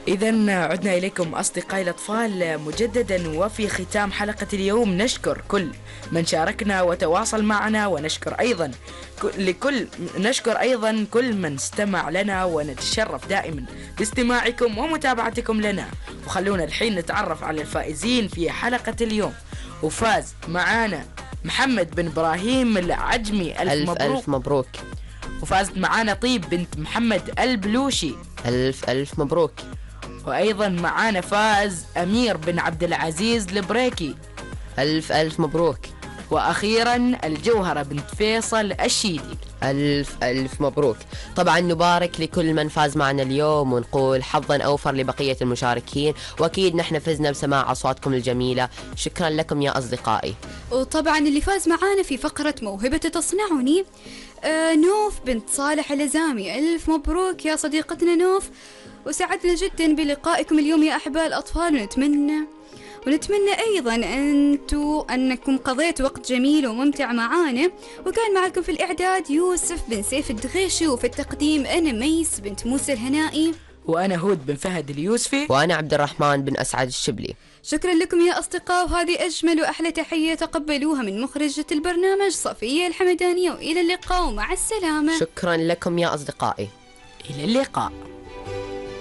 إذن عدنا إليكم أصدقائي الأطفال مجددا، وفي ختام حلقة اليوم نشكر كل من شاركنا وتواصل معنا، ونشكر أيضا كل من استمع لنا، ونتشرف دائما باستماعكم ومتابعتكم لنا. وخلونا الحين نتعرف على الفائزين في حلقة اليوم. وفاز معانا محمد بن إبراهيم العجمي، ألف مبروك. وفاز معانا طيب بنت محمد البلوشي، ألف مبروك. وأيضا معانا فاز أمير بن عبد العزيز البريكي، ألف مبروك. وأخيرا الجوهرة بنت فيصل الشيدي، ألف مبروك. طبعا نبارك لكل من فاز معنا اليوم، ونقول حظا أوفر لبقية المشاركين، وأكيد نحن فزنا بسماع أصواتكم الجميلة. شكرا لكم يا أصدقائي. وطبعا اللي فاز معانا في فقرة موهبة تصنعني نوف بنت صالح الأزامي، ألف مبروك يا صديقتنا نوف، وسعدنا جدا بلقائكم اليوم يا أحباء الأطفال، ونتمنى أيضا أنكم قضيتوا وقت جميل وممتع معانا. وكان معكم في الإعداد يوسف بن سيف الدغيشي، وفي التقديم أنا ميس بنت موسى الهنائي، وأنا هود بن فهد اليوسفي، وأنا عبد الرحمن بن أسعد الشبلي. شكرا لكم يا أصدقاء، وهذه أجمل وأحلى تحية تقبلوها من مخرجة البرنامج صفية الحمدانية، وإلى اللقاء ومع السلامة. شكرا لكم يا أصدقائي، إلى اللقاء.